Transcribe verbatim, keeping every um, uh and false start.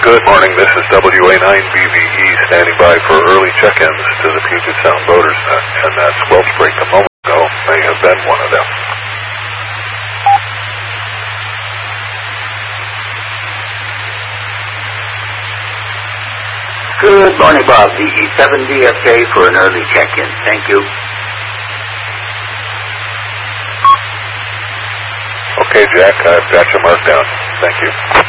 Good morning, this is W A nine B V E standing by for early check-ins to the Puget Sound Boaters Net, and that swell spring a moment ago may have been one of them. Good morning, Bob. D E seven D F K for an early check-in. Thank you. Okay, Jack, I've got you marked down. Thank you.